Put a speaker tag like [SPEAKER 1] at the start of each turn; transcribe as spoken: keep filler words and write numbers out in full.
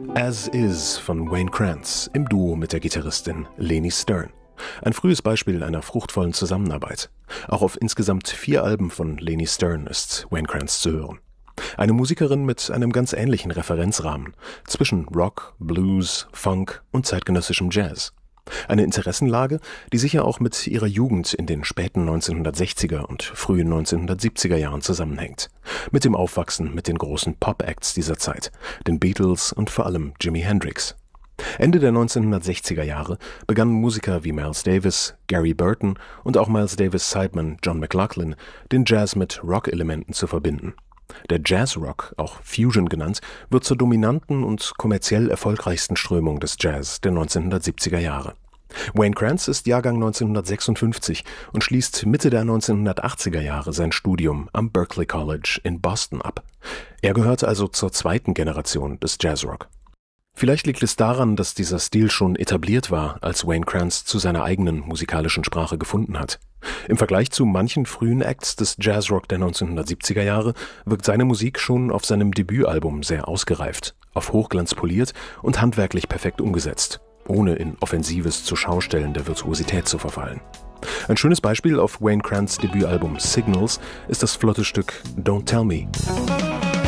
[SPEAKER 1] As Is von Wayne Krantz im Duo mit der Gitarristin Leni Stern. Ein frühes Beispiel einer fruchtvollen Zusammenarbeit. Auch auf insgesamt vier Alben von Leni Stern ist Wayne Krantz zu hören. Eine Musikerin mit einem ganz ähnlichen Referenzrahmen zwischen Rock, Blues, Funk und zeitgenössischem Jazz. Eine Interessenlage, die sicher auch mit ihrer Jugend in den späten neunzehnhundertsechziger und frühen neunzehnhundertsiebziger Jahren zusammenhängt. Mit dem Aufwachsen mit den großen Pop-Acts dieser Zeit, den Beatles und vor allem Jimi Hendrix. Ende der neunzehnhundertsechziger Jahre begannen Musiker wie Miles Davis, Gary Burton und auch Miles Davis' Sideman John McLaughlin, den Jazz mit Rock-Elementen zu verbinden. Der Jazzrock, auch Fusion genannt, wird zur dominanten und kommerziell erfolgreichsten Strömung des Jazz der neunzehnhundertsiebziger Jahre. Wayne Krantz ist Jahrgang neunzehnhundertsechsundfünfzig und schließt Mitte der neunzehnhundertachtziger Jahre sein Studium am Berklee College in Boston ab. Er gehört also zur zweiten Generation des Jazzrock. Vielleicht liegt es daran, dass dieser Stil schon etabliert war, als Wayne Krantz zu seiner eigenen musikalischen Sprache gefunden hat. Im Vergleich zu manchen frühen Acts des Jazzrock der neunzehnhundertsiebziger Jahre wirkt seine Musik schon auf seinem Debütalbum sehr ausgereift, auf Hochglanz poliert und handwerklich perfekt umgesetzt, ohne in offensives Zuschaustellen der Virtuosität zu verfallen. Ein schönes Beispiel auf Wayne Krantz' Debütalbum Signals ist das flotte Stück Don't Tell Me.